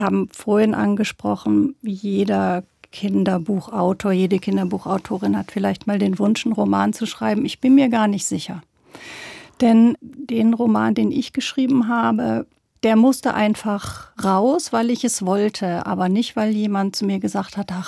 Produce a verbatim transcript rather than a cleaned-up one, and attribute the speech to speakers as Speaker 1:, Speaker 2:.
Speaker 1: haben vorhin angesprochen, jeder Kinderbuchautor, jede Kinderbuchautorin hat vielleicht mal den Wunsch, einen Roman zu schreiben. Ich bin mir gar nicht sicher. Denn den Roman, den ich geschrieben habe, der musste einfach raus, weil ich es wollte, aber nicht, weil jemand zu mir gesagt hat: „Ach,